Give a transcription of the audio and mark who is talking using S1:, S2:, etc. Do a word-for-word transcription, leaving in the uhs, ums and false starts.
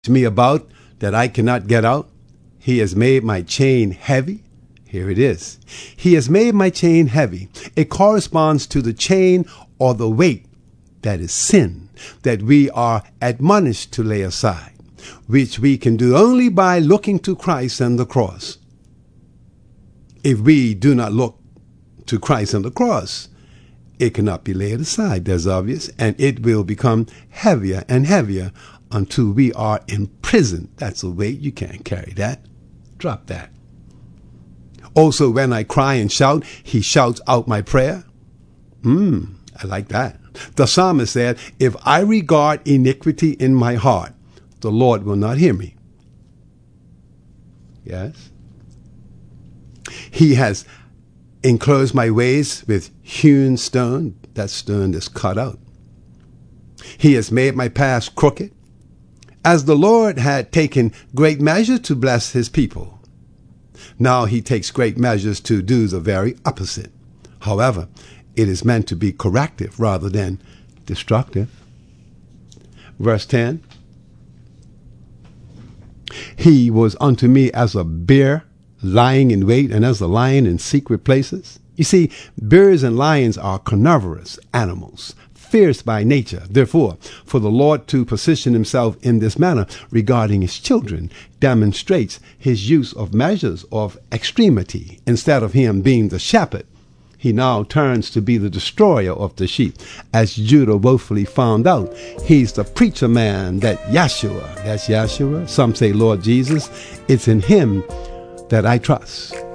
S1: me about that I cannot get out. He has made my chain heavy. Here it is. He has made my chain heavy. It corresponds to the chain or the weight that is sin, that we are admonished to lay aside, which we can do only by looking to Christ and the cross. If we do not look to Christ and the cross, it cannot be laid aside. That's obvious. And it will become heavier and heavier until we are imprisoned. That's a weight. You can't carry that. Drop that. Also, when I cry and shout, he shouts out my prayer. Hmm, I like that. The psalmist said, if I regard iniquity in my heart, the Lord will not hear me. Yes. He has enclosed my ways with hewn stone. That stone is cut out. He has made my paths crooked. As the Lord had taken great measure to bless his people, now he takes great measures to do the very opposite. However, it is meant to be corrective rather than destructive. Verse ten. He was unto me as a bear lying in wait, and as a lion in secret places. You see, bears and lions are carnivorous animals, fierce by nature. Therefore, for the Lord to position himself in this manner regarding his children demonstrates his use of measures of extremity. Instead of him being the shepherd, he now turns to be the destroyer of the sheep. As Judah woefully found out, he's the preacher man that Yeshua, that's Yeshua, some say Lord Jesus, it's in him that I trust.